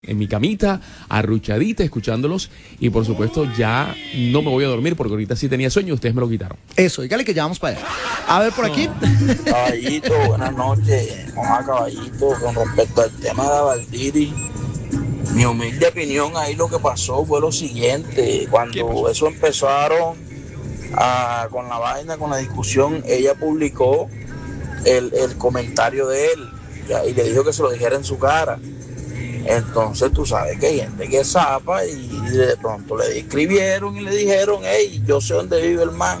en mi camita, arruchadita, escuchándolos. Y por supuesto, ya no me voy a dormir porque ahorita sí tenía sueño, ustedes me lo quitaron. Eso, dígale que ya vamos para allá. A ver, por aquí. Caballito, buenas noches. Mamá, caballito, con respecto al tema de Valdiri, mi humilde opinión ahí lo que pasó fue lo siguiente. Cuando eso empezaron con la vaina, con la discusión, ella publicó el comentario de él y le dijo que se lo dijera en su cara. Entonces tú sabes que hay gente que zapa y de pronto le escribieron y le dijeron, hey, yo sé dónde vive el man.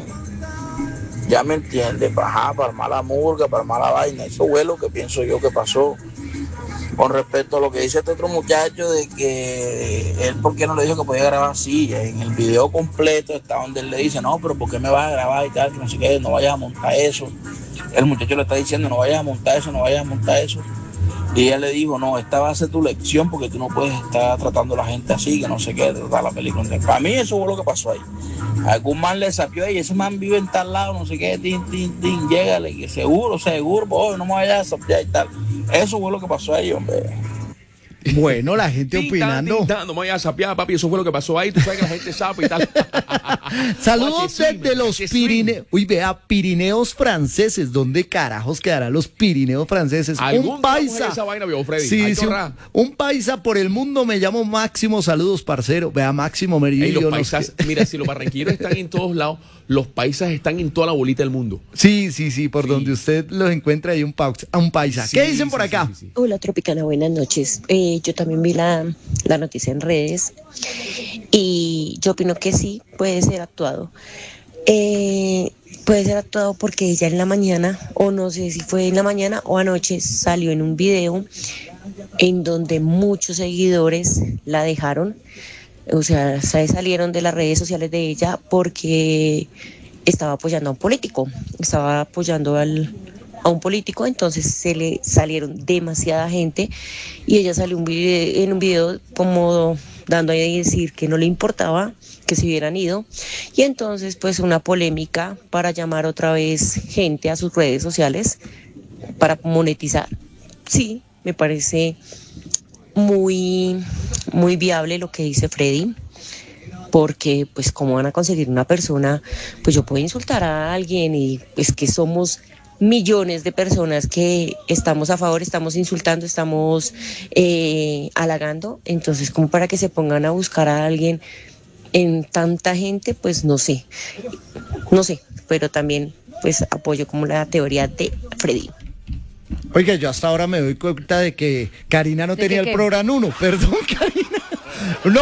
Ya me entiendes, para armar la murga, para armar la vaina. Eso fue lo que pienso yo que pasó. Con respecto a lo que dice este otro muchacho de que él, ¿por qué no le dijo que podía grabar? Sí, en el video completo está donde él le dice, no, pero ¿por qué me vas a grabar y tal? Que no sé qué, no vayas a montar eso. El muchacho le está diciendo, no vayas a montar eso, no vayas a montar eso. Y ella le dijo, no, esta va a ser tu lección porque tú no puedes estar tratando a la gente así, que no sé qué, tratar la película. Entonces, para mí eso fue lo que pasó ahí. Algún man le sapió ahí, ese man vive en tal lado, no sé qué, llégale, que seguro, oh, no me vayas a sapiar y tal. Eso fue lo que pasó ahí, hombre. Bueno, la gente opinando. No me vayas a sapear, papi, eso fue lo que pasó ahí. Tú sabes que la gente sabe y tal. Saludos desde los Pirineos. Uy, vea, Pirineos franceses. ¿Dónde carajos quedarán los Pirineos franceses? Un paisa. Esa vaina, vio, Freddy. Sí, un paisa por el mundo. Me llamo Máximo. Saludos, parcero. Vea, Máximo Merillo. Los paisas, mira, si los barranquilleros están en todos lados, los paisas están en toda la bolita del mundo. Sí, por donde usted los encuentra hay un paisa. Sí, ¿qué dicen por acá? Sí. Hola, Tropicana, buenas noches. Yo también vi la noticia en redes y yo opino que sí, puede ser actuado. Puede ser actuado porque ella en la mañana, o no sé si fue en la mañana o anoche, salió en un video en donde muchos seguidores la dejaron. O sea, salieron de las redes sociales de ella porque estaba apoyando a un político, estaba apoyando a un político, entonces se le salieron demasiada gente y ella salió en un video como dando a decir que no le importaba que se hubieran ido, y entonces pues una polémica para llamar otra vez gente a sus redes sociales para monetizar. Sí, me parece muy viable lo que dice Freddy, porque pues cómo van a conseguir una persona, pues yo puedo insultar a alguien y pues que somos millones de personas que estamos a favor, estamos insultando, estamos halagando, entonces como para que se pongan a buscar a alguien en tanta gente, pues no sé, pero también pues apoyo como la teoría de Freddy. Oiga, yo hasta ahora me doy cuenta de que Karina no tenía el programa 1. Perdón, Karina. No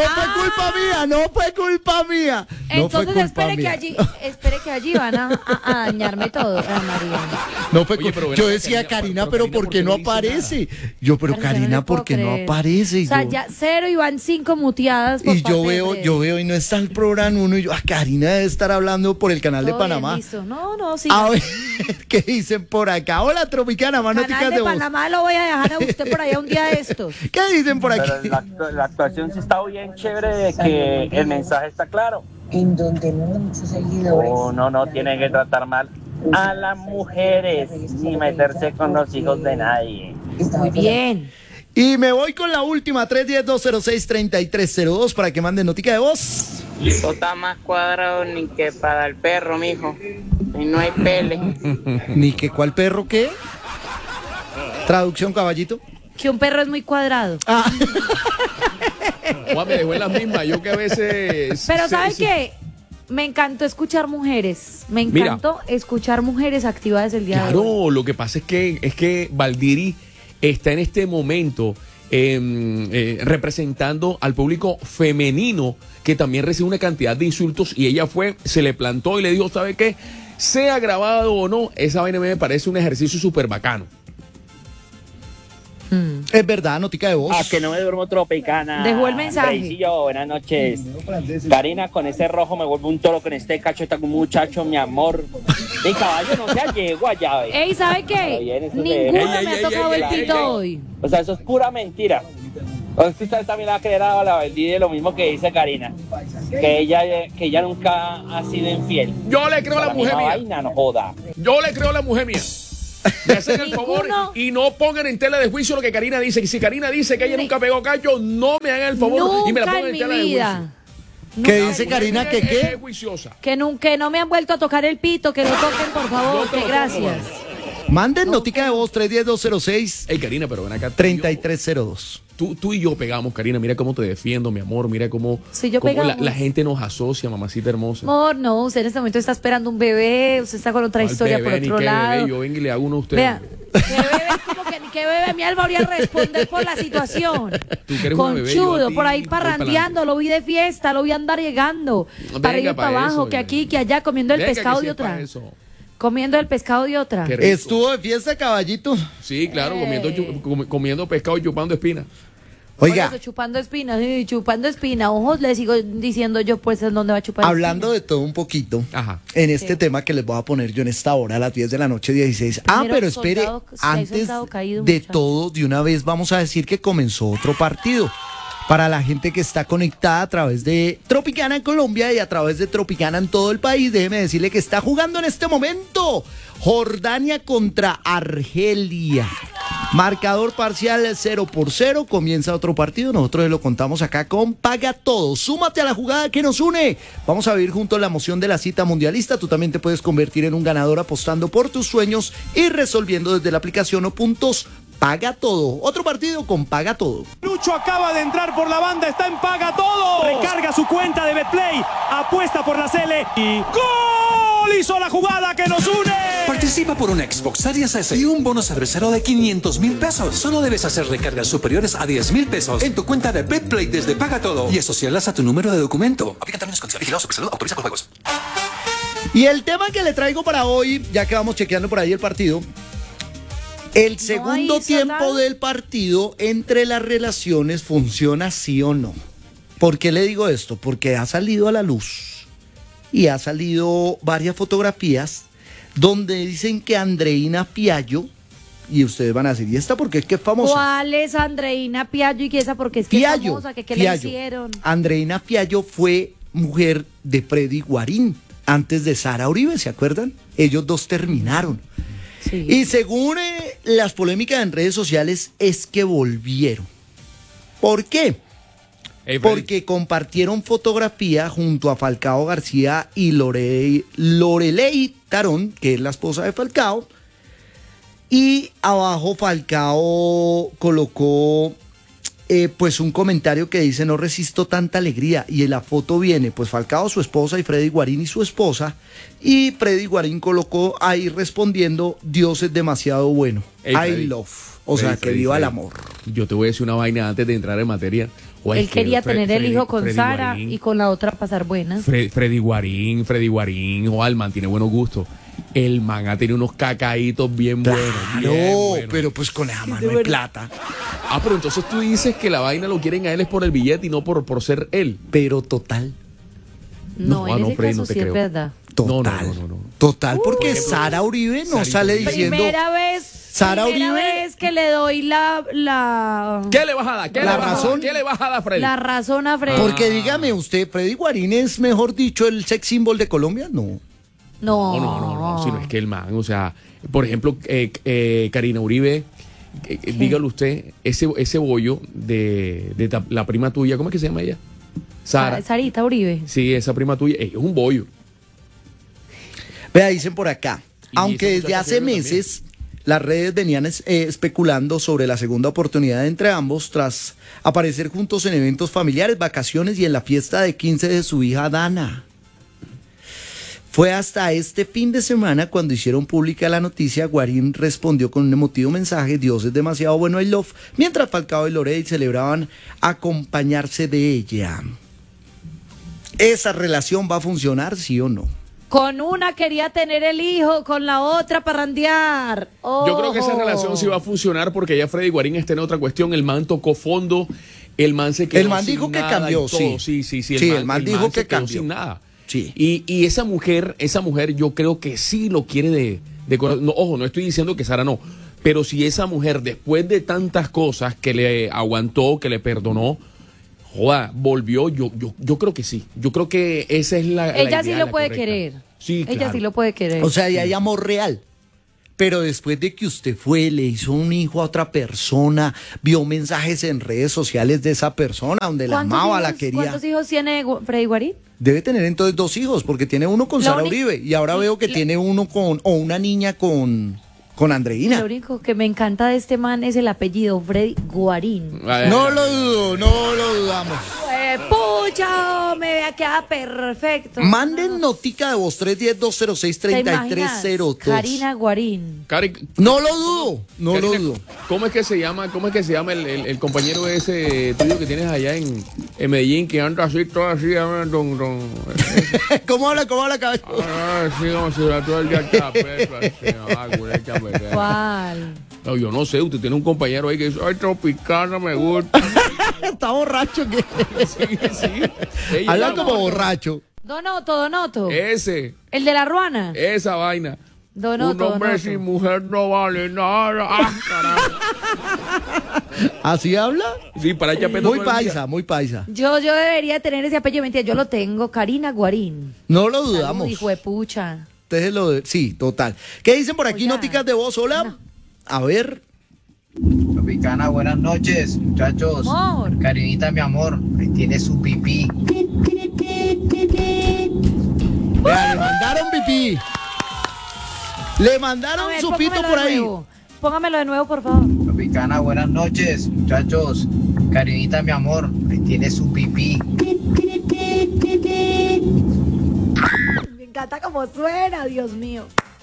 fue culpa mía. Entonces espere que allí van a dañarme todo, María. No fue yo decía Karina, pero ¿por qué no aparece? Karina, ¿por qué no aparece? O sea, ya 0 y van 5 muteadas. Y yo veo y no está el programa 1 y yo, Karina debe estar hablando por el canal de Panamá. Listo. No, sí. A ver, ¿qué dicen por acá? Hola, Tropicana, más noticias de Panamá lo voy a dejar a usted por allá un día de estos. ¿Qué dicen por aquí? Pero la actuación sí está bien chévere, de que el mensaje está claro. En donde muchos seguidores. No tiene que tratar mal a las mujeres ni meterse con los hijos de nadie. Muy bien. Y me voy con la última, 310-206-3302 para que manden notica de voz. Eso está más cuadrado ni que para el perro, mijo. Y no hay pele. ¿Ni que cuál perro qué? Traducción, caballito. Que un perro es muy cuadrado. Juan me dejó en las mismas, yo que a veces... Pero ¿sabe qué? Me encantó escuchar mujeres. Me encantó escuchar mujeres activadas el día de hoy. Claro, lo que pasa es que Valdiri está en este momento representando al público femenino que también recibe una cantidad de insultos, y ella se le plantó y le dijo, ¿sabe qué? Sea grabado o no, esa vaina me parece un ejercicio súper bacano. Es verdad, notica de voz. Que no me duermo, Tropicana. Dejó el mensaje. Yo, buenas noches. Karina, con ese rojo me vuelvo un toro, con este cacho está como un muchacho, mi amor. Mi caballo no se yegua ya, ve. Ey, ¿sabe qué? Ninguno me ha tocado el pito hoy. O sea, eso es pura mentira. O es que usted también va a creer a la Valdiri de lo mismo que dice Karina, que ella nunca ha sido infiel. Yo le creo a la mujer mía. Vaina, no joda. Yo le creo a la mujer mía. Me hacen el favor y no pongan en tela de juicio lo que Karina dice. Si Karina dice que ella nunca pegó cacho, no me hagan el favor y me la pongan en tela de juicio. ¿Qué dice Karina? ¿Que qué? Que no me han vuelto a tocar el pito, que lo toquen, por favor, que gracias. Manden notica de voz 310-206. Ey, Karina, pero ven acá. 3302. Tú y yo pegamos, Karina. Mira cómo te defiendo, mi amor. Mira cómo, la gente nos asocia, mamacita hermosa. Amor, no, usted en este momento está esperando un bebé. Usted está con otra historia por otro lado. Bebé, yo vengo y le hago uno a usted. Vea, que bebé, mi alma voy a responder por la situación. Conchudo, por ahí parrandeando, lo vi de fiesta, lo vi andar llegando. Para ir para abajo, que aquí, que allá, comiendo el pescado de otra. Comiendo el pescado de otra. ¿Estuvo de fiesta, caballito? Sí, claro, comiendo pescado y chupando espinas. Oiga. Eso, chupando espinas, sí, chupando espinas. Ojos, le sigo diciendo yo, pues, ¿en dónde va a chupar Hablando espinas? de todo un poquito, en este tema que les voy a poner yo en esta hora, a las 10 de la noche, 16. Pero espere, antes de todo, de una vez vamos a decir que comenzó otro partido. Para la gente que está conectada a través de Tropicana en Colombia y a través de Tropicana en todo el país, déjeme decirle que está jugando en este momento Jordania contra Argelia. Marcador parcial 0-0, comienza otro partido, nosotros se lo contamos acá con Paga Todo. Súmate a la jugada que nos une. Vamos a vivir juntos la emoción de la cita mundialista. Tú también te puedes convertir en un ganador apostando por tus sueños y resolviendo desde la aplicación o puntos Paga Todo. Otro partido con Paga Todo. Lucho acaba de entrar por la banda, está en Paga Todo. Recarga su cuenta de Betplay, apuesta por la Cele y ¡gol! Hizo la jugada que nos une. Participa por una Xbox Series S y un bono cervecero de 500,000 pesos. Solo debes hacer recargas superiores a 10,000 pesos en tu cuenta de Betplay desde Paga Todo y asociarlas a tu número de documento. Aplican términos y condiciones. Vigilado Supersalud, autoriza con juegos. Y el tema que le traigo para hoy, ya que vamos chequeando por ahí el partido, el segundo tiempo del partido entre las relaciones funciona sí o no. ¿Por qué le digo esto? Porque ha salido a la luz y ha salido varias fotografías donde dicen que Andreina Piaggio, y ustedes van a decir, ¿y esta por qué es que es famosa? ¿Cuál es Andreina Piaggio y qué esa porque es que es famosa? ¿Qué le hicieron? Andreina Piaggio fue mujer de Freddy Guarín antes de Sara Uribe, ¿se acuerdan? Ellos dos terminaron. Sí. Y según las polémicas en redes sociales es que volvieron. ¿Por qué? Porque compartieron fotografía junto a Falcao García y Lorelei Tarón, que es la esposa de Falcao. Y abajo Falcao colocó pues un comentario que dice: no resisto tanta alegría. Y en la foto viene pues Falcao, su esposa, y Freddy Guarín y su esposa. Y Freddy Guarín colocó ahí respondiendo: Dios es demasiado bueno. I love. O sea, que viva el amor. Yo te voy a decir una vaina antes de entrar en materia. Él quería tener el hijo con Sara Guarín, y con la otra pasar buenas. Freddy Guarín, el man tiene buenos gustos. El man ha tenido unos cacaitos bien buenos. No, pero pues con esa mano de plata. Ah, pero entonces tú dices que la vaina lo quieren a él es por el billete y no por ser él. Pero total. No, en ese caso sí es verdad. Total. Total, porque Sara Uribe no sale diciendo... Primera vez que le doy la... ¿Qué le vas a dar? ¿Qué le vas a dar, Freddy? La razón a Freddy. Porque dígame usted, ¿Freddy Guarín es, mejor dicho, el sex symbol de Colombia? No. No, sino es que el man, o sea, por ejemplo, Karina Uribe, dígalo usted, ese bollo de la prima tuya, ¿cómo es que se llama ella? Sarita Uribe. Sí, esa prima tuya, es un bollo. Vea, dicen por acá, aunque desde hace meses las redes venían especulando sobre la segunda oportunidad entre ambos tras aparecer juntos en eventos familiares, vacaciones y en la fiesta de 15 de su hija Dana. Fue hasta este fin de semana cuando hicieron pública la noticia. Guarín respondió con un emotivo mensaje: Dios es demasiado bueno, I love, mientras Falcao y Lorelei celebraban acompañarse de ella. ¿Esa relación va a funcionar, sí o no? Con una quería tener el hijo, con la otra parrandear. Yo creo que esa relación sí va a funcionar porque ya Freddy Guarín está en otra cuestión. El man tocó fondo, el man se quedó. El man dijo que cambió, sí. Sí, el man dijo que cambió. Sin nada. Sí. Y esa mujer yo creo que sí lo quiere de corazón. No, ojo, no estoy diciendo que Sara no, pero si esa mujer, después de tantas cosas que le aguantó, que le perdonó, joda, volvió, yo creo que sí. Yo creo que esa es la ella idea, sí lo puede querer. Sí, ella sí lo puede querer. O sea, ahí hay amor real. pero después de que usted fue, le hizo un hijo a otra persona, vio mensajes en redes sociales de esa persona donde la amaba, la quería. ¿Cuántos hijos tiene Freddy Guarín? Debe tener entonces 2 hijos, porque tiene uno con Sara Uribe y ahora veo que tiene uno o una niña con Andreina. Lo único que me encanta de este man es el apellido Freddy Guarín. No lo dudo, no lo dudamos. Pucha, me queda perfecto. Manden notica de voz 310-206-3302. Karina Guarín. No lo dudo, no Karina, lo dudo. ¿Cómo es que se llama el compañero ese tuyo que tienes allá en Medellín que anda así, todo así, ¿Cómo habla, cabeza? Sí, como si la todo el día ¿Cuál? No, yo no sé, usted tiene un compañero ahí que dice, ay, Tropicana, me gusta. Está borracho. Sí. Habla como borracho. Donoto. Ese. El de la Ruana. Esa vaina. Donoto. Un hombre sin mujer no vale nada. ¡Ah, carajo! ¿Así habla? Sí, para echar pedo. Muy paisa. Yo debería tener ese apellido, mentira, yo lo tengo, Karina Guarín. No lo dudamos. Salud, hijo de pucha. Sí, total. ¿Qué dicen por aquí, noticas de voz? Hola. No. A ver. Tropicana, buenas noches, muchachos. Amor. Karinita, mi amor, ahí tiene su pipí. Le mandaron pipí. Le mandaron su pito por ahí. Póngamelo de nuevo, por favor. Tropicana, buenas noches, muchachos. Karinita, mi amor, ahí tiene su pipí. Me encanta cómo suena, Dios mío.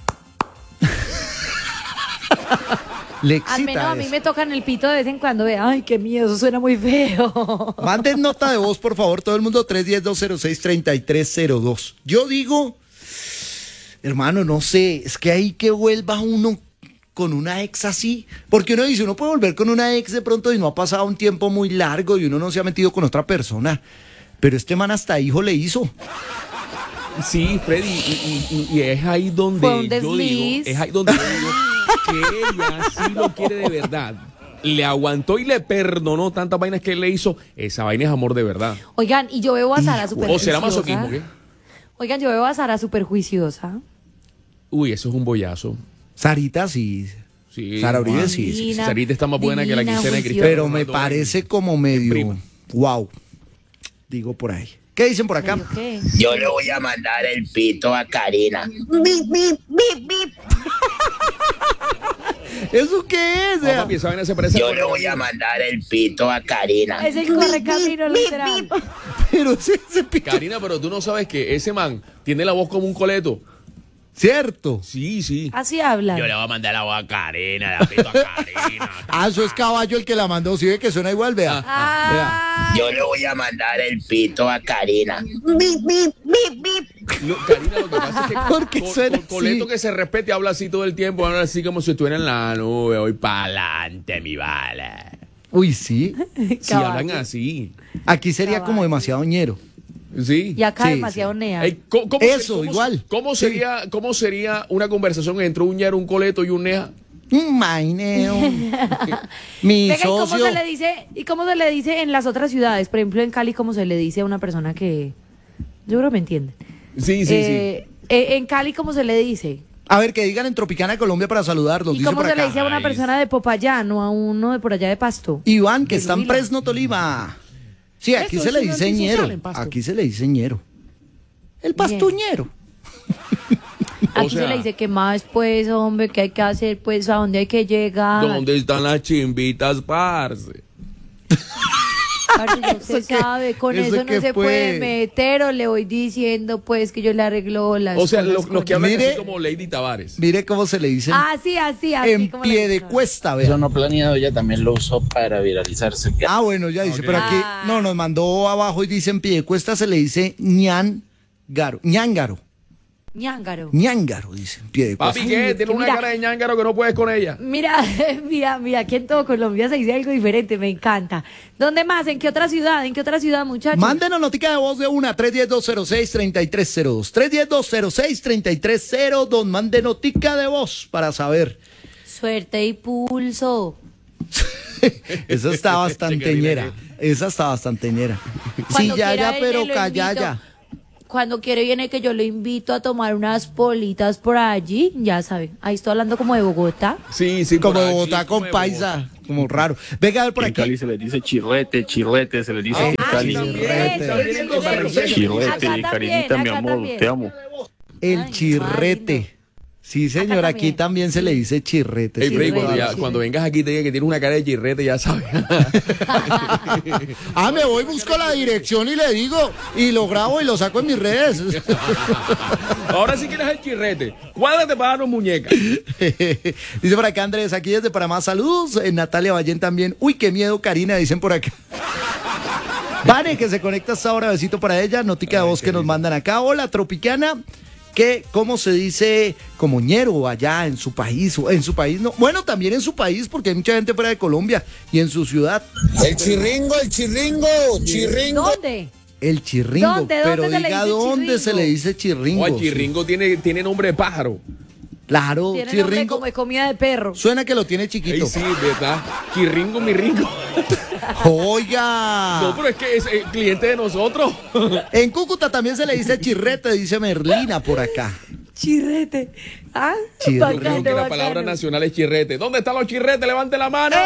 Le excita. Al menos a mí me tocan el pito de vez en cuando. Ay, qué miedo, eso suena muy feo. Manden nota de voz, por favor, todo el mundo, 310-206-3302. Yo digo, hermano, no sé, es que ahí que vuelva uno con una ex así, porque uno dice, uno puede volver con una ex de pronto y no ha pasado un tiempo muy largo y uno no se ha metido con otra persona, pero este man hasta hijo le hizo. Sí, Freddy, y es ahí donde yo digo, que ella sí lo quiere de verdad. Le aguantó y le perdonó tantas vainas que él le hizo. Esa vaina es amor de verdad. Oigan, y yo veo a Sara súper juiciosa. ¿O será masoquismo, qué? Oigan, yo veo a Sara súper juiciosa. Uy, eso es un bollazo. Sarita sí. Sara Uribe sí. Sarita está más buena que la quincena de Cristiano. Pero me parece como medio wow. Digo por ahí. ¿Qué dicen por acá? ¿Qué? Yo le voy a mandar el pito a Karina. Bip, bip, bip, bip. ¿Eso qué es? Papi, esa vaina se parece. Yo le voy a mandar el pito a Karina. Es el correcamino literal. Pero ese pito. Karina, pero tú no sabes que ese man tiene la voz como un coleto. ¿Cierto? Sí. Así habla. Yo le voy a mandar la voz a Karina, la pito a Karina. Eso es Caballo el que la mandó. ¿Sí ve que suena igual? Vea. Vea. Yo le voy a mandar el pito a Karina. Bip, bip, bip, bip. Karina, lo que pasa es que porque suena coleto así. que se respete habla así todo el tiempo, habla así como si estuviera en la nube, voy para adelante, mi vale. Uy, sí. Si hablan así. Aquí sería como demasiado ñero. Sí. Y acá demasiado nea. Igual. ¿Cómo sería una conversación entre un ñero, un coleto y un nea? Maineo. Mi Venga, socio. ¿y cómo se le dice en las otras ciudades? Por ejemplo, en Cali, ¿cómo se le dice a una persona que... Yo creo que me entienden. Sí. En Cali, ¿cómo se le dice? A ver, que digan en Tropicana Colombia para saludarlos. ¿Y cómo se le dice a una persona de Popayán o a uno de por allá de Pasto? Iván, que está en Fresno, Tolima. Sí, aquí se le dice ñero. Aquí se le dice ñero. El pastuñero. Aquí se le dice que más, pues, hombre, que hay que hacer, pues, a dónde hay que llegar. ¿Dónde están las chimbitas, parce? Parce, no se sabe, con eso no se puede meter, o le voy diciendo, pues, que yo le arreglo las O sea, cosas los que hablan Mire, así como Lady Tavares. Mire cómo se le dice. Así. En pie de cuesta, vea. Eso no planeado, ella también lo usó para viralizarse. Ah, bueno, ya dice, pero aquí, nos mandó abajo y dice en pie de cuesta se le dice ñángaro. Ñángaro, dice, en pie de cuesta. Papi, ¿qué? Tiene una cara de ñángaro que no puedes con ella. Mira, aquí en todo Colombia se dice algo diferente, me encanta. ¿Dónde más? ¿En qué otra ciudad, muchachos? Mándenos notica de voz de una, 310-206-3302. 310-206-3302. Mande notica de voz para saber. Suerte y pulso. Esa está bastante ñera. Sí, ya, pero callaya. cuando quiere viene que yo lo invito a tomar unas politas por allí, ya saben. Ahí estoy hablando como de Bogotá. Sí, como de Bogotá con paisa, como raro. Venga a ver por aquí. En Cali se le dice chirrete, se le dice en Cali. Chirrete, Karinita, mi amor, te amo. El chirrete. Sí, señor, aquí también se le dice chirrete. Hey, Freddy, cuando vengas aquí te diga que tienes una cara de chirrete, ya sabes. Me voy, busco la dirección y le digo, y lo grabo y lo saco en mis redes. Ahora sí quieres el chirrete. Cuádrate para darnos muñeca. Dice por acá Andrés, aquí desde Panamá, saludos. Natalia Ballén también. Uy, qué miedo, Karina, dicen por acá. Vane, que se conecta hasta ahora, besito para ella. Notica de voz que nos mandan acá. Hola, Tropicana. ¿Cómo se dice comoñero allá en su país? En su país no. Bueno, también en su país, porque hay mucha gente fuera de Colombia y en su ciudad. El chirringo. ¿Dónde? El chirringo. ¿Dónde pero diga dónde se le dice chirringo. El chirringo tiene nombre de pájaro. Claro, tiene chirringo. Nombre como de comida de perro. Suena que lo tiene chiquito. Ey, sí, ¿verdad? Chirringo, mi ringo. Oiga. No, pero es que es cliente de nosotros. En Cúcuta también se le dice chirrete, dice Merlina por acá. Chirrete. Chirrete. Creo que la palabra nacional es chirrete. ¿Dónde están los chirretes? Levante la mano.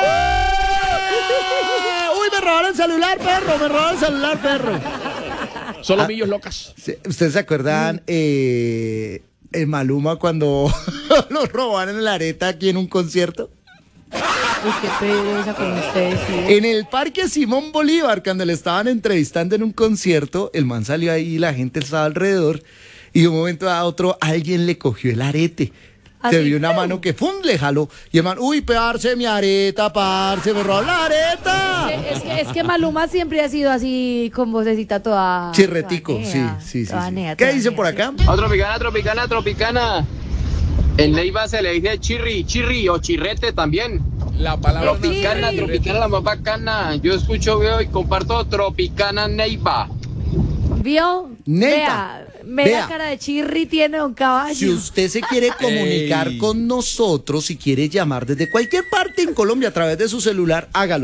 Uy, me robaron el celular, perro. Son los millos locas. ¿Ustedes se acuerdan en Maluma cuando los robaron la areta aquí en un concierto? Uy, qué pereza con ustedes. ¿Sí? En el Parque Simón Bolívar, cuando le estaban entrevistando en un concierto, el man salió ahí, la gente estaba alrededor, y de un momento a otro alguien le cogió el arete. Se vio una mano que ¡fum! Le jaló. Y el man, uy, parce, mi areta, parce, me robó la areta. Es que Maluma siempre ha sido así, con vocecita toda... Chirretico, sí. ¿Qué dicen por acá? Tropicana. En Neiva se le dice chirri o chirrete también. La palabra Tropicana, la más bacana. Yo escucho, veo y comparto Tropicana Neiva. ¿Vio? Neta. Vea cara de chirri tiene un caballo. Si usted se quiere comunicar con nosotros, si quiere llamar desde cualquier parte en Colombia a través de su celular, hágalo.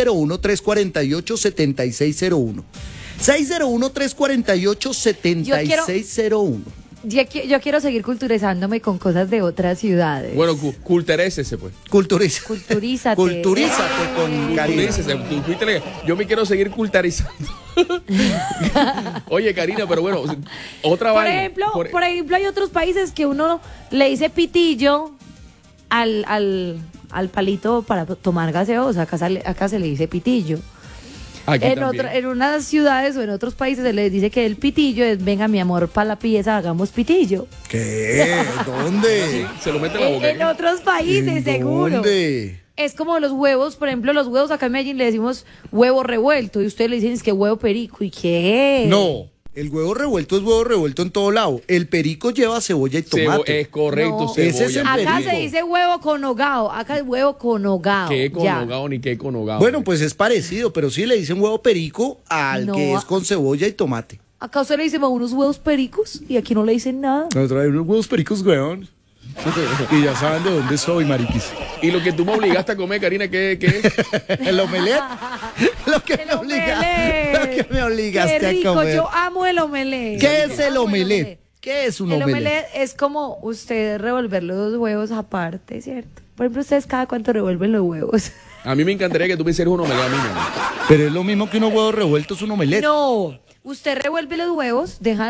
601-348-7601. 601-348-7601. Yo quiero seguir culturizándome con cosas de otras ciudades. Bueno, culturícese, pues. Culturízate con Karina. Yo me quiero seguir culturizando. Oye, Karina, pero bueno, otra vaina. Por ejemplo, hay otros países que uno le dice pitillo al palito para tomar gaseosa. Acá se le dice pitillo. En unas ciudades o en otros países se les dice que el pitillo es, venga mi amor, para la pieza, hagamos pitillo. ¿Qué? ¿Dónde? Sí, se lo mete en la boca. En otros países, seguro. ¿Dónde? Es como los huevos, por ejemplo, los huevos acá en Medellín le decimos huevo revuelto y ustedes le dicen es que huevo perico. ¿Y qué? No. El huevo revuelto es huevo revuelto en todo lado. El perico lleva cebolla y tomate. Es correcto, no. cebolla. Ese es el acá perico. se dice huevo con hogao. Acá es huevo con hogao. ¿Qué con hogao ni qué con hogao? Bueno, pues es parecido, pero sí le dicen huevo perico al que es con cebolla y tomate. Acá usted le dice unos huevos pericos y aquí no le dicen nada. Nos traen unos huevos pericos, weón. Y ya saben de dónde soy, mariquis. Y lo que tú me obligaste a comer, Karina, ¿qué es? El omelette. Lo que me obligaste Qué rico, a comer. yo amo el omelette. ¿Qué es el omelette? ¿Qué es un omelette? El omelette es como usted revolver los huevos aparte, ¿cierto? Por ejemplo, ustedes cada cuánto revuelven los huevos. A mí me encantaría que tú me hicieras un omelette a mí, ¿no? Pero es lo mismo que unos huevos revueltos, un omelette. No, usted revuelve los huevos, deja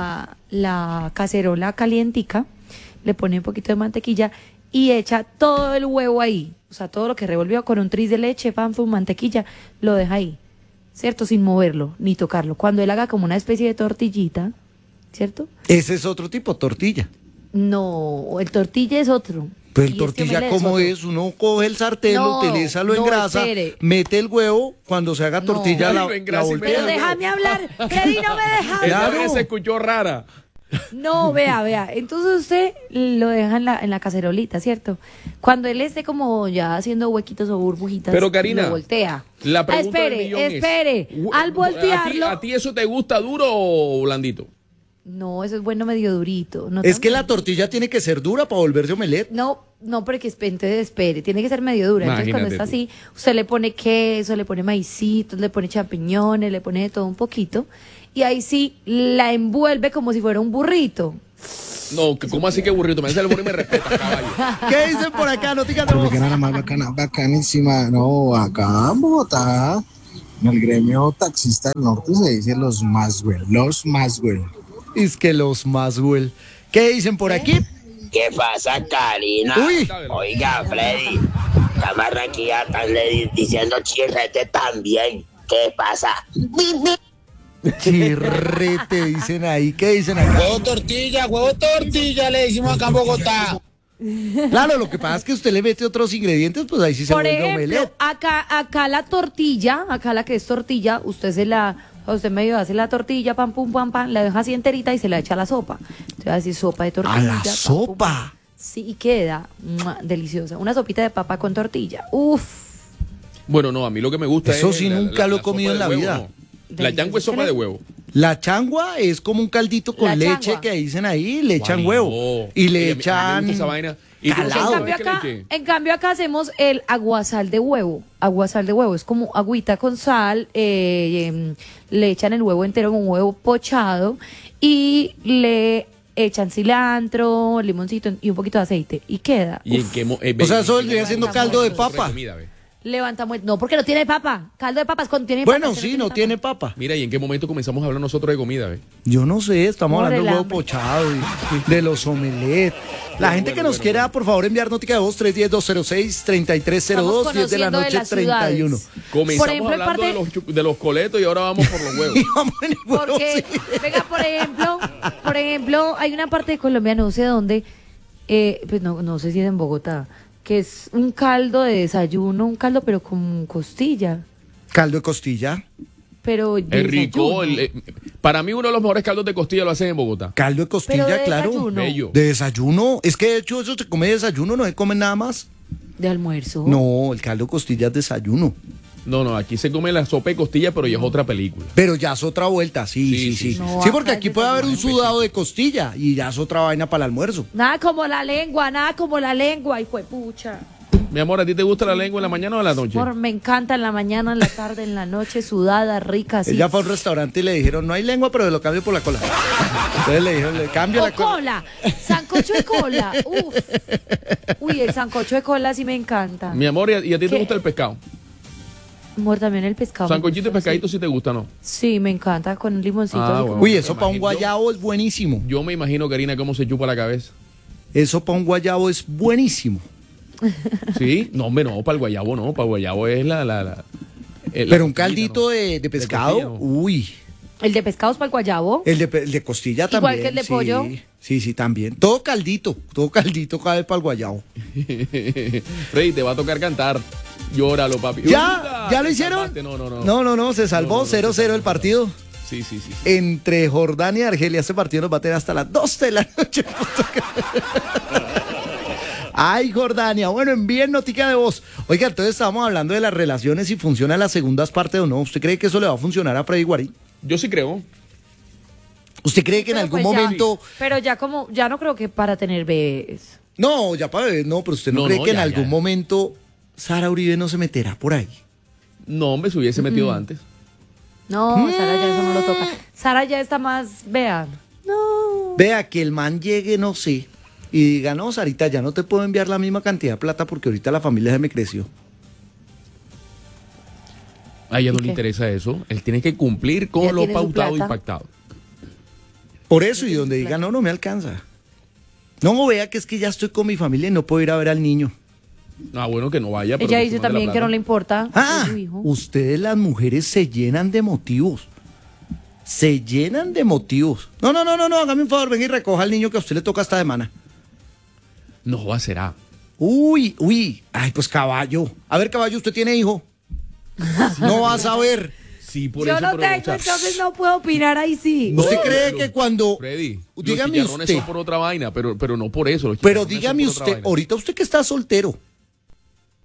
la cacerola calientica, le pone un poquito de mantequilla y echa todo el huevo ahí. O sea, todo lo que revolvió con un tris de leche, pan, mantequilla, lo deja ahí, ¿cierto? Sin moverlo, ni tocarlo. Cuando él haga como una especie de tortillita, ¿cierto? Ese es otro tipo, tortilla. No, el tortilla es otro. Pero el tortilla, ¿cómo es? Uno coge el sartén, lo utiliza, lo engrasa, mete el huevo, cuando se haga tortilla la voltea. Pero déjame hablar, Freddy, no me deja hablar. Esta vez se escuchó rara. No, vea. Entonces usted lo deja en la cacerolita, ¿cierto? Cuando él esté como ya haciendo huequitos o burbujitas, pero Karina, lo voltea. La pregunta del millón espere. Al voltearlo. ¿A ti eso te gusta duro o blandito? No, eso es bueno medio durito. No es que la tortilla tiene que ser dura para volverse omelette. No, porque entonces espere, tiene que ser medio dura. Entonces cuando está así, usted le pone queso, le pone maicitos, le pone champiñones, le pone de todo un poquito. Y ahí sí la envuelve como si fuera un burrito. No, ¿cómo así que burrito? Me hace el burro y me respeta, caballo. ¿Qué dicen por acá? Notica de voz. La más bacana, bacanísima. No, acá en Bogotá, en el gremio taxista del norte se dice los Maswell. Es que los Maswell. ¿Qué dicen por aquí? ¿Qué pasa, Karina? Uy. Oiga, Freddy, la marraquilla están diciendo chirrete también. ¿Qué pasa? Chirrete, dicen ahí. ¿Qué dicen acá? Huevo tortilla, le decimos acá en Bogotá. Claro, lo que pasa es que usted le mete otros ingredientes, pues ahí sí se vuelve omelette. Acá la tortilla, acá la que es tortilla, usted medio hace la tortilla, pam, pum, pam, pam, la deja así enterita y se la echa a la sopa. Entonces así sopa de tortilla. ¿A la sopa? Pum. Sí, y queda deliciosa. Una sopita de papa con tortilla. Uf. Bueno, no, a mí lo que me gusta eso es... sí nunca lo he comido en la vida. No. La changua es sopa de huevo. La changua es como un caldito con leche que dicen ahí, le echan huevo. Y le echan esa vaina. calado. En cambio acá hacemos el aguasal de huevo. Aguasal de huevo es como agüita con sal, le echan el huevo entero, un huevo pochado, y le echan cilantro, limoncito y un poquito de aceite. Y queda. ¿Y en qué o sea, eso vendría haciendo caldo de papa. Levantamos, no, porque no tiene papa. Caldo de papas cuando tiene bueno, papa. sí, no tiene papa. Mira, ¿y en qué momento comenzamos a hablar nosotros de comida, ve? Yo no sé, estamos hablando del huevo pochado y de los omelets. La gente que nos quiera, por favor, enviar nota de voz 310-206-3302, 10 de la noche, 31. Comenzamos hablando de los coletos y ahora vamos por los huevos. Porque, venga, por ejemplo, hay una parte de Colombia, no sé dónde, pues no sé si es en Bogotá, que es un caldo de desayuno, un caldo pero con costilla. ¿Caldo de costilla? Pero es rico. Para mí uno de los mejores caldos de costilla lo hacen en Bogotá. Caldo de costilla, de claro. Desayuno. Bello. De desayuno. Es que de hecho eso se come de desayuno, no se come nada más. ¿De almuerzo? No, el caldo de costilla es desayuno. No, aquí se come la sopa de costilla, pero ya es otra película. Pero ya es otra vuelta, sí. No, sí, porque aquí puede haber un sudado de costilla y ya es otra vaina para el almuerzo. Nada como la lengua, hijo de pucha. Mi amor, ¿a ti te gusta la lengua en la mañana o en la noche? Me encanta en la mañana, en la tarde, en la noche, sudada, rica, así. Ella fue a un restaurante y le dijeron, no hay lengua, pero lo cambio por la cola. Entonces le dijeron, le cambio la cola. Sancocho de cola, uf. Uy, el sancocho de cola sí me encanta. Mi amor, ¿y a ti te gusta el pescado? Amor, también el pescado. Sancochito y pescadito sí te gusta, ¿no? Sí, me encanta, con un limoncito. Bueno, uy, eso para un guayabo es buenísimo. Yo me imagino, Karina, cómo se chupa la cabeza. Eso para un guayabo es buenísimo. ¿Sí? No, hombre, no, para el guayabo no. Para el guayabo es pero un caldito de pescado, de uy. ¿El de pescado es para el guayabo? El de costilla también. Igual que el de pollo. Sí, también. Todo caldito cabe para el guayabo. Freddy, te va a tocar cantar. Llóralo, papi. ¿Ya lo hicieron? No, se salvó 0-0 el partido. Sí. Entre Jordania y Argelia, este partido nos va a tener hasta las 12 de la noche. Ay, Jordania. Bueno, envíen notica de voz. Oiga, entonces estábamos hablando de las relaciones, si funciona las segundas partes o no. ¿Usted cree que eso le va a funcionar a Freddy Guarín? Yo sí creo. ¿Usted cree que en algún momento... Pero ya no creo que para tener bebés. No, ya para bebés no, pero usted no cree que en algún momento Sara Uribe no se meterá por ahí. No, hombre, se hubiese metido antes. No, Sara ya eso no lo toca. Sara ya está más, vea. No. Vea, que el man llegue, no sé, y diga, no, Sarita, ya no te puedo enviar la misma cantidad de plata porque ahorita la familia se me creció. A ella no le interesa eso. Él tiene que cumplir con lo pautado y pactado. Por eso, y donde diga, no me alcanza. No, vea que es que ya estoy con mi familia y no puedo ir a ver al niño. Bueno, que no vaya. Ella dice también que no le importa. Ustedes las mujeres se llenan de motivos. No, hágame un favor, ven y recoja al niño que a usted le toca esta semana. No va a ser. Uy. Ay, pues Caballo. A ver, Caballo, ¿usted tiene hijo? No vas a ver. Sí, por yo eso, no tengo, entonces no puedo opinar ahí sí. ¿Usted cree que cuando... Freddy, dígame los usted. son por otra vaina, pero no por eso. Pero dígame usted, ahorita usted que está soltero,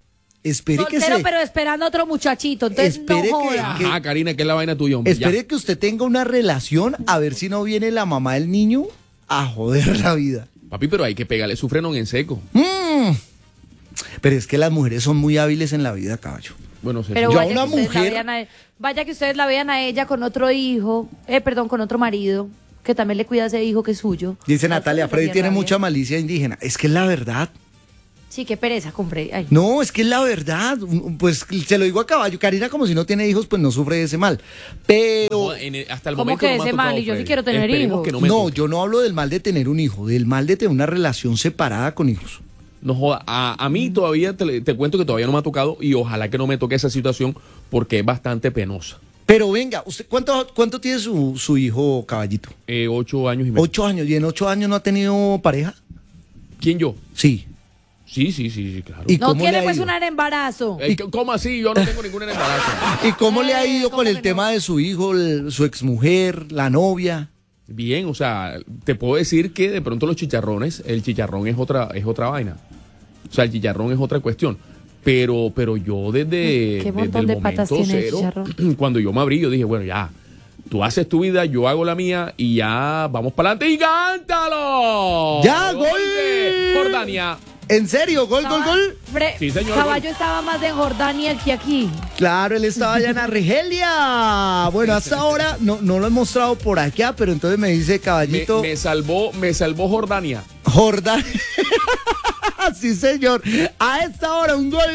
espere soltero, que se... pero esperando otro muchachito, entonces espere no joda. Ajá, Karina, ¿qué es la vaina tuya, hombre? Espere que usted tenga una relación, a ver si no viene la mamá del niño a joder la vida. Papi, pero hay que pegarle su frenón en seco. Pero es que las mujeres son muy hábiles en la vida, caballo. Bueno, sí. Pero yo a vaya una que ustedes la mujer... vean vaya que ustedes la vean a ella con otro hijo, con otro marido, que también le cuida a ese hijo que es suyo. Dice Natalia, Freddy tiene rabia. mucha malicia indígena. Es que es la verdad. Sí, qué pereza, compré. Ay. No, es que es la verdad. Pues se lo digo a caballo. Karina, como si no tiene hijos, pues no sufre de ese mal. Pero... hasta el ¿Cómo momento que no me ha ese tocado, mal? Y yo sí Freddy. quiero tener Esperemos hijos. que no me No, toque. yo no hablo del mal de tener un hijo, del mal de tener una relación separada con hijos. No joda, a mí todavía te cuento que todavía no me ha tocado y ojalá que no me toque esa situación porque es bastante penosa. Pero venga, ¿usted cuánto tiene su hijo, caballito? 8 años y medio. 8 años. ¿Y en 8 años no ha tenido pareja? ¿Quién, yo? Sí. Sí, claro. ¿Y No cómo quiere le ha pues ido? un embarazo. ¿Cómo así? Yo no tengo ningún embarazo. ¿Y cómo le ha ido ¿cómo con el que tema de su hijo, su exmujer, la novia? Bien, o sea, te puedo decir que de pronto el chicharrón es otra vaina. O sea, el chicharrón es otra cuestión. Pero yo desde ¿Qué montón el de patas momento tiene el cero, chicharrón? cuando yo me abrí, yo dije, bueno, ya, tú haces tu vida, yo hago la mía y ya vamos para adelante y cántalo. ¡Ya, gol! de Jordania. ¿En serio? ¿Gol? Sí, señor. Caballo estaba más de Jordania que aquí. Claro, él estaba allá en Argelia. Bueno, hasta ahora no lo he mostrado por acá, pero entonces me dice caballito. Me salvó Jordania. Jordania. Sí, señor. A esta hora, un gol.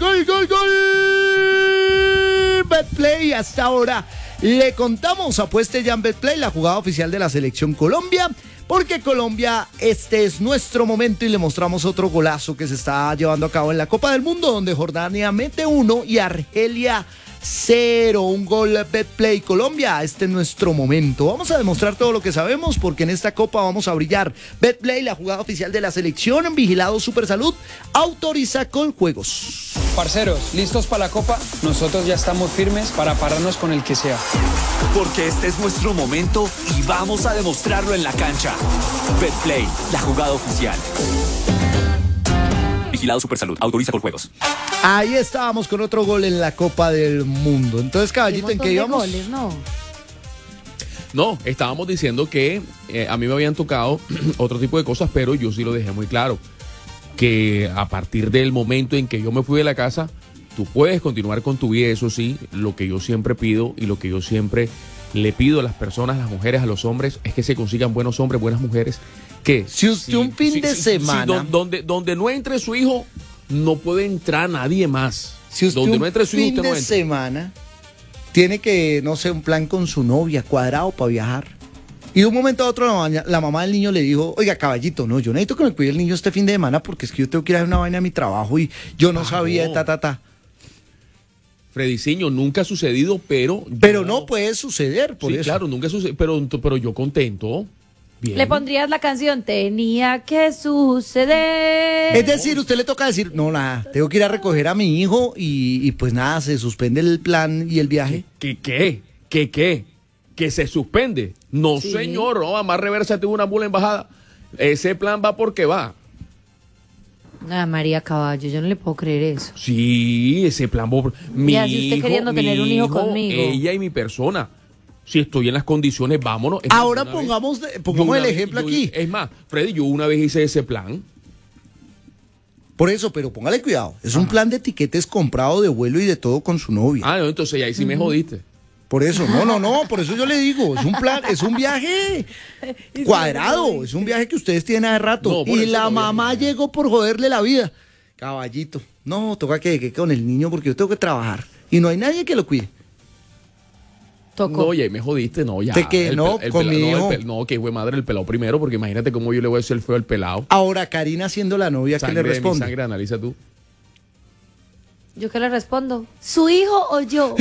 Betplay, hasta ahora le contamos. Apueste ya en Betplay, la jugada oficial de la Selección Colombia. Porque Colombia, este es nuestro momento y le mostramos otro golazo que se está llevando a cabo en la Copa del Mundo, donde Jordania mete 1 y Argelia 0. Un gol Betplay Colombia. Este es nuestro momento. Vamos a demostrar todo lo que sabemos porque en esta Copa vamos a brillar. Betplay, la jugada oficial de la selección, vigilado Supersalud, autoriza con juegos. Parceros, ¿listos para la Copa? Nosotros ya estamos firmes para pararnos con el que sea. Porque este es nuestro momento y vamos a demostrarlo en la cancha. Betplay, la jugada oficial. Vigilado Supersalud, autoriza por juegos. Ahí estábamos con otro gol en la Copa del Mundo. Entonces, caballito, ¿en qué íbamos? Goles, No, estábamos diciendo que a mí me habían tocado otro tipo de cosas, pero yo sí lo dejé muy claro. Que a partir del momento en que yo me fui de la casa, tú puedes continuar con tu vida, eso sí, lo que yo siempre pido y lo que yo siempre le pido a las personas, a las mujeres, a los hombres, es que se consigan buenos hombres, buenas mujeres, que si usted un fin de semana donde no entre su hijo, no puede entrar nadie más. Si usted donde un no entre su hijo, fin usted no de entra. semana tiene que, no sé, un plan con su novia, cuadrado para viajar. Y de un momento a otro la mamá del niño le dijo, oiga, caballito, no, yo necesito que me cuide el niño este fin de semana porque es que yo tengo que ir a hacer una vaina a mi trabajo y yo no sabía, no. Frediciño, nunca ha sucedido, pero no puede suceder, por sí, eso. claro, nunca sucede, pero yo contento. Bien. Le pondrías la canción Tenía que suceder. Es decir, usted le toca decir, no, nada, tengo que ir a recoger a mi hijo y pues nada, se suspende el plan y el viaje. ¿Qué? ¿Que se suspende? No, Sí. señor, no, más reversa tuvo una mula en bajada. Ese plan va porque va. Ah, María Caballo, yo no le puedo creer eso. Sí, ese plan va por... Mi así usted hijo, queriendo tener un hijo conmigo. Ella y mi persona. Si estoy en las condiciones, vámonos. Es Ahora más, una pongamos vez- el yo ejemplo una- aquí. Es más, Freddy, yo una vez hice ese plan. Por eso, pero póngale cuidado. Es un plan de tiquetes comprado de vuelo y de todo con su novia. Ah, no, entonces ahí sí me jodiste. Por eso, no, por eso yo le digo, es un plan, es un viaje cuadrado, es un viaje que ustedes tienen hace rato. No, por y eso la no, mamá llegó por joderle la vida. Caballito, no, toca que quede con el niño porque yo tengo que trabajar. Y no hay nadie que lo cuide. Tocó. No, y ahí me jodiste, no, ya. ¿De qué? No, conmigo. No, que fue madre el pelado primero, porque imagínate cómo yo le voy a decir el feo al pelado. Ahora, Karina siendo la novia, ¿qué Sangre le de mi responde? sangre, analiza tú. ¿Yo qué le respondo? ¿Su hijo o yo?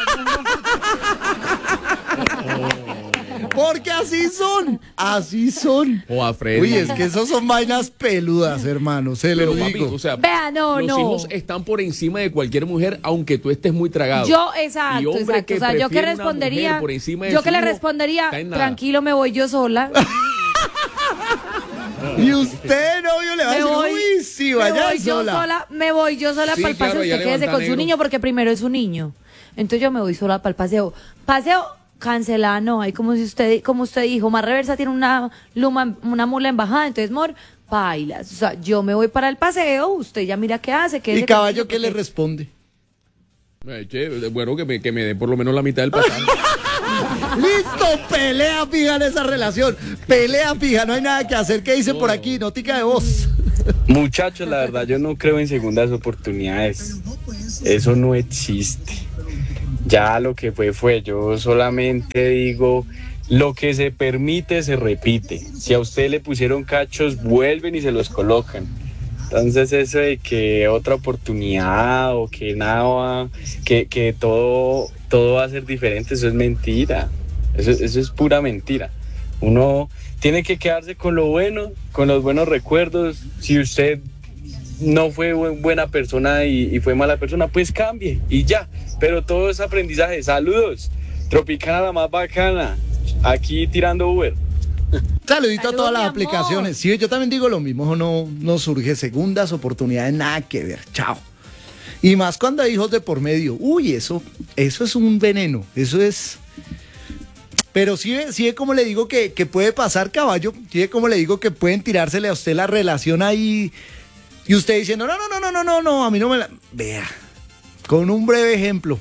Porque así son. O a Freddy. Uy, es que esos son vainas peludas, hermano, se lo Pero digo. papi, o sea, Vea, no. los hijos están por encima de cualquier mujer, aunque tú estés muy tragado. Yo, Y exacto. hombre que O sea, yo que prefiere una respondería, mujer por encima de yo su que le hijo, respondería, está en nada. tranquilo, me voy yo sola. Y usted, novio, le va a decir, uy, sí, vaya sola. Me voy yo sola para el paseo, usted quédese con su niño, porque primero es un niño. Entonces yo me voy sola para el paseo. Paseo cancelada, no, hay como usted dijo, Mar Reversa tiene una mula en bajada, entonces, mor, bailas. O sea, yo me voy para el paseo, usted ya mira qué hace. ¿Y Caballo qué le responde? Bueno, que me dé por lo menos la mitad del pasaje. Listo, pelea fija en esa relación. Pelea fija, no hay nada que hacer. ¿Qué dice por aquí? Notica de voz. Muchachos, la verdad, yo no creo en segundas oportunidades. Eso no existe. Ya lo que fue. Yo solamente digo, lo que se permite se repite. Si a usted le pusieron cachos, vuelven y se los colocan. Entonces eso de que otra oportunidad o que nada, que todo va a ser diferente, eso es mentira. Eso es pura mentira. Uno tiene que quedarse con lo bueno, con los buenos recuerdos. Si usted no fue buena persona y fue mala persona, pues cambie y ya. Pero todo es aprendizaje. Saludos. Tropicana, la más bacana. Aquí tirando Uber. Saludito a todas las aplicaciones. Sí, yo también digo lo mismo, no surge segundas oportunidades, nada que ver. Chao. Y más cuando hay hijos de por medio. Uy, eso es un veneno. Eso es. Pero sí ve como le digo que puede pasar, Caballo. Sí ve como le digo que pueden tirársele a usted la relación ahí. Y usted diciendo, no, a mí no me la. Vea. Con un breve ejemplo.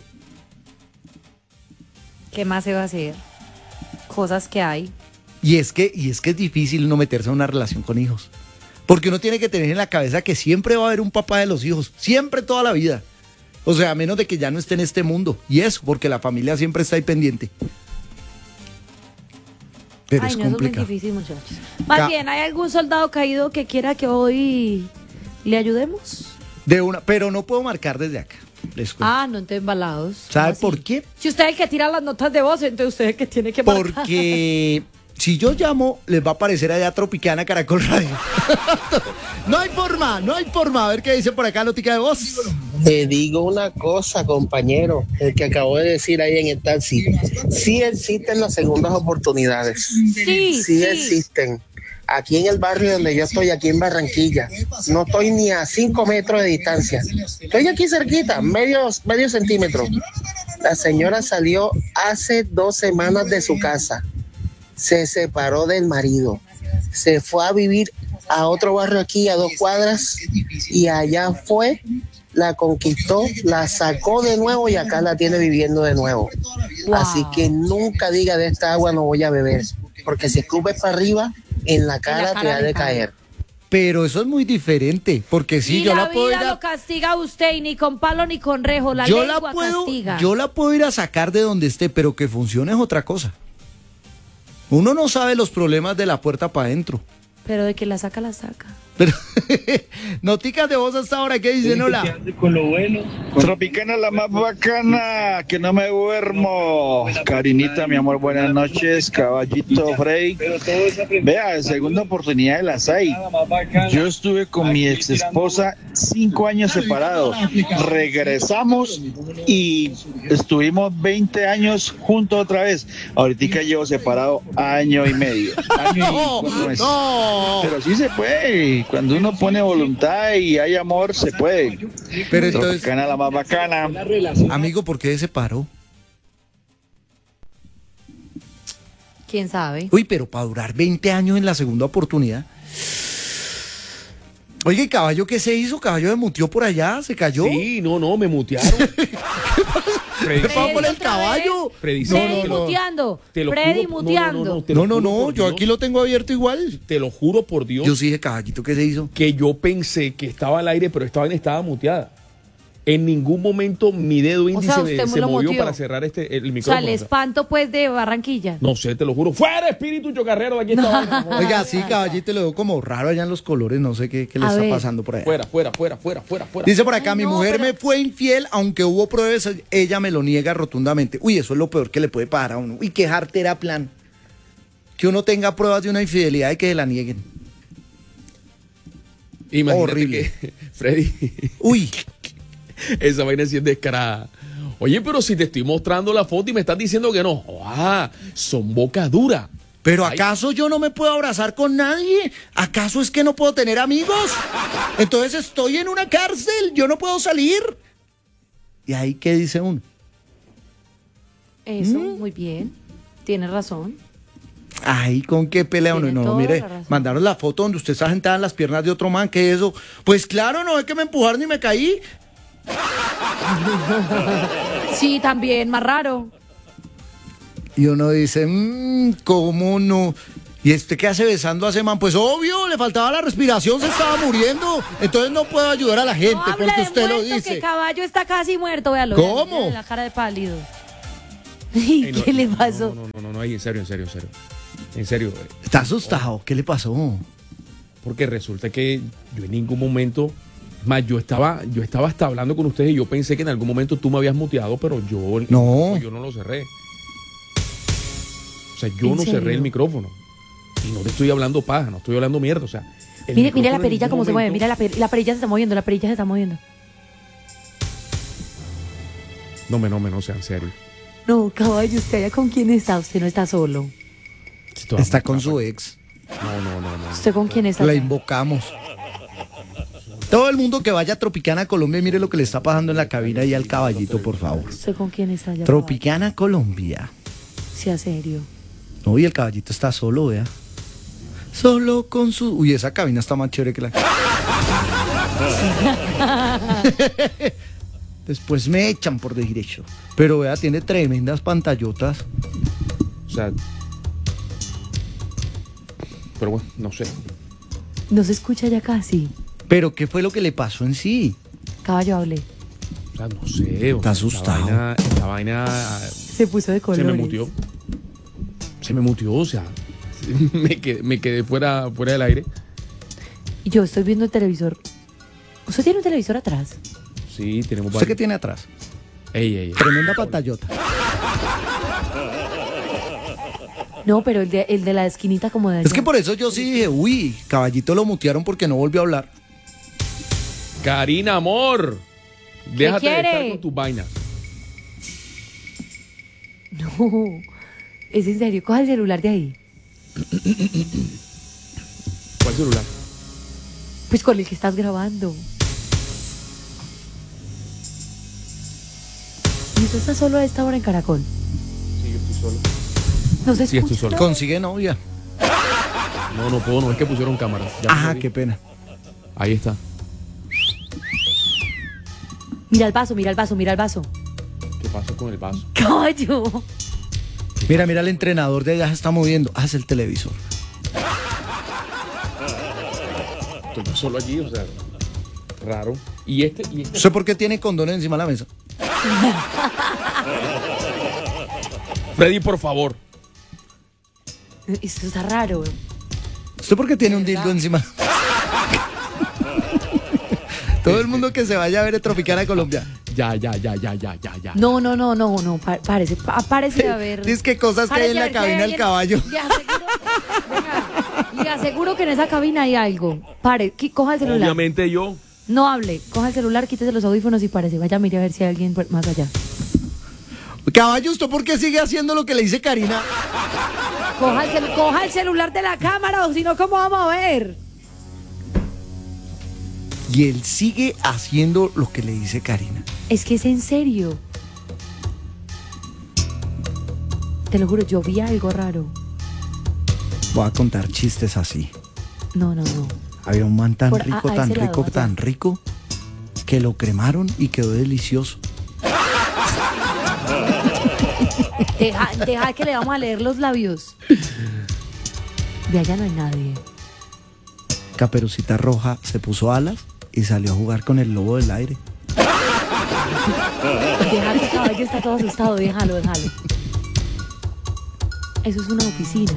¿Qué más se va a hacer? Cosas que hay. Y es que es difícil no meterse en una relación con hijos. Porque uno tiene que tener en la cabeza que siempre va a haber un papá de los hijos. Siempre, toda la vida. O sea, a menos de que ya no esté en este mundo. Y eso, porque la familia siempre está ahí pendiente. Pero es complicado. Es muy difícil, muchachos. Más bien, ¿hay algún soldado caído que quiera que hoy le ayudemos? Pero no puedo marcar desde acá. No te embalados. ¿Sabe por qué? Si usted es el que tira las notas de voz, entonces usted es el que tiene que marcar. Porque si yo llamo, les va a aparecer allá Tropicana Caracol Radio. No hay forma. A ver qué dice por acá, notica de voz. Te digo una cosa, compañero, el que acabo de decir ahí en el taxi. Sí existen las segundas oportunidades. Sí existen. Aquí en el barrio donde yo estoy, aquí en Barranquilla, no estoy ni a 5 metros de distancia. Estoy aquí cerquita, medio centímetro. La señora salió hace 2 semanas de su casa. Se separó del marido. Se fue a vivir a otro barrio aquí, a 2 cuadras, y allá fue, la conquistó, la sacó de nuevo y acá la tiene viviendo de nuevo. Wow. Así que nunca diga de esta agua no voy a beber, porque si escupes para arriba, en la cara te ha de caer. Pero eso es muy diferente, porque si yo la puedo ir lo castiga a usted, y ni con palo ni con rejo, la lengua castiga. Yo la puedo ir a sacar de donde esté, pero que funcione es otra cosa. Uno no sabe los problemas de la puerta para adentro. Pero de que la saca, la saca. Pero, noticas de voz hasta ahora, ¿qué dicen? Hola. Con lo bueno. Tropicana, la más bacana, que no me duermo. Karinita, mi amor, buenas noches. Caballito, Frey. Vea, segunda oportunidad de las hay. Yo estuve con mi ex esposa 5 años separados. Regresamos y estuvimos 20 años juntos otra vez. Ahorita llevo separado 1 año y medio. 1 año y 4 meses. Pero sí se puede. Cuando uno pone voluntad y hay amor, se puede. Pero entonces, Tropicana, la más bacana. Amigo, ¿por qué se separó? ¿Quién sabe? Uy, pero para durar 20 años en la segunda oportunidad. Oye, Caballo, ¿qué se hizo? ¿Caballo me muteó por allá? ¿Se cayó? Sí, no, me mutearon. ¿Qué pasa por el Caballo? Freddy muteando. Freddy muteando. No, yo aquí lo tengo abierto igual. Te lo juro por Dios. Yo sí dije, Caballito, ¿qué se hizo? Que yo pensé que estaba al aire, pero estaba muteada. En ningún momento mi dedo índice se movió para cerrar el micrófono. O sea, el espanto pues de Barranquilla. No sé, te lo juro. ¡Fuera, espíritu chocarrero! De aquí está. Oiga, sí, Caballito, le veo como raro allá en los colores. No sé qué le está pasando por allá. Fuera. Dice por acá, mi mujer me fue infiel, aunque hubo pruebas, ella me lo niega rotundamente. Uy, eso es lo peor que le puede pasar a uno. Uy, qué jartera plan. Que uno tenga pruebas de una infidelidad y que se la nieguen. Imagínate horrible. Que, Freddy. Uy. Esa vaina sí es descarada. Oye, pero si te estoy mostrando la foto y me estás diciendo que no. Son boca dura. ¿Pero acaso yo no me puedo abrazar con nadie? ¿Acaso es que no puedo tener amigos? Entonces estoy en una cárcel, yo no puedo salir. ¿Y ahí qué dice uno? Eso, muy bien. Tienes razón. Ay, ¿con qué pelea uno? No, mire, mandaron la foto donde usted está sentada en las piernas de otro man, ¿qué es eso? Pues claro, no es que me empujaron y me caí. Sí, también, más raro. Y uno dice, ¿cómo no? ¿Y este qué hace besando a ese man? Pues obvio, le faltaba la respiración, se estaba muriendo. Entonces no puedo ayudar a la gente no porque usted lo dice. dice. Que Caballo está casi muerto, véalo. ¿Cómo? Véalo, la cara de pálido. ¿Y qué le pasó? No, en serio. En serio. ¿Está asustado? ¿Qué le pasó? Porque resulta que yo en ningún momento... Más, yo estaba hasta hablando con ustedes y yo pensé que en algún momento tú me habías muteado, pero yo no lo cerré. O sea, yo no cerré el micrófono. Y no te estoy hablando paja, no estoy hablando mierda. O sea, mire la perilla cómo se mueve, mira la perilla se está moviendo, No, sea en serio. No, Caballo, ¿usted allá con quién está? Usted no está solo. Está con su ex. No. ¿Usted con quién está? La invocamos. Todo el mundo que vaya a Tropicana, Colombia, mire lo que le está pasando en la cabina y al Caballito, por favor. ¿Usted con quién está allá? Tropicana, Colombia. Sea serio. No, y el Caballito está solo, vea. Solo con su... Uy, esa cabina está más chévere que la... Después me echan por decir eso. Pero vea, tiene tremendas pantallotas. O sea... Pero bueno, no sé. No se escucha ya casi. ¿Pero qué fue lo que le pasó en sí? Caballo, hable. O sea, no sé. Está asustado. La vaina... Se puso de colores. Se me mutió, o sea... me quedé fuera del aire. Y yo estoy viendo el televisor. ¿Usted tiene un televisor atrás? Sí, tenemos... ¿Usted qué tiene atrás? Ey. Tremenda pantallota. No, pero el de la esquinita como de allá. Es que por eso yo sí dije, uy, Caballito lo mutearon porque no volvió a hablar. Karina, amor. Déjate de quiere? estar con tus vainas. No, es en serio. Coja el celular de ahí. ¿Cuál celular? Pues con el que estás grabando. ¿Y usted está solo a esta hora en Caracol? Sí, yo estoy solo. No se escucha. Sí, estoy solo. Consigue novia. No puedo, no es que pusieron cámara. Ajá, qué pena. Ahí está. Mira el vaso. ¿Qué pasó con el vaso? Caballo. Mira, el entrenador de allá se está moviendo. Haz el televisor. Estoy solo allí, o sea, raro. ¿Y este? ¿Usted por qué tiene condones encima de la mesa? Freddy, por favor. Esto está raro. ¿Usted por qué tiene un dildo encima? Todo el mundo que se vaya a ver el Tropicana Colombia. Ya. No. Parece haber. Dices que cosas que hay en la cabina del Caballo. Le aseguro que en esa cabina hay algo. Coja el celular. Obviamente yo. No hable. Coja el celular, quítese los audífonos y párese. Vaya, mire a ver si hay alguien más allá. Caballo, ¿usted por qué sigue haciendo lo que le dice Karina? Coja el celular de la cámara, o si no, ¿cómo vamos a ver? Y él sigue haciendo lo que le dice Karina. Es que es en serio. Te lo juro, yo vi algo raro. Voy a contar chistes así. No. Había un man tan rico, que lo cremaron y quedó delicioso. Deja que le vamos a leer los labios. De allá no hay nadie. Caperucita Roja se puso alas y salió a jugar con el lobo del aire. Deja que el Caballo está todo asustado, déjalo. Eso es una oficina.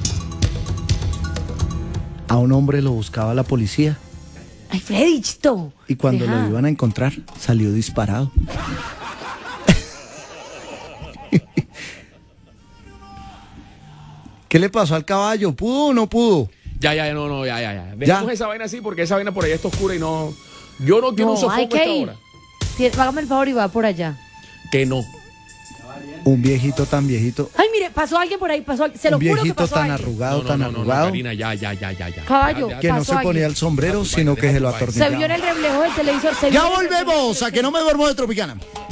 A un hombre lo buscaba la policía. Ay, Freddy, chito. Y cuando lo iban a encontrar, salió disparado. ¿Qué le pasó al Caballo? ¿Pudo o no pudo? Ya. Dejemos esa vaina así porque esa vaina por allá está oscura y no... Yo no quiero un sofoco esta hora. Hágame el favor y va por allá. Que no. Un viejito tan viejito. Ay, mire. pasó alguien por ahí, se lo juro que pasó tan alguien. arrugado, tan arrugado. Karina, ya. Caballo, Que no se ponía el sombrero, sino que se lo atornillaba. Se vio en el reflejo del televisor. Ya volvemos, a que no me duermo de Tropicana.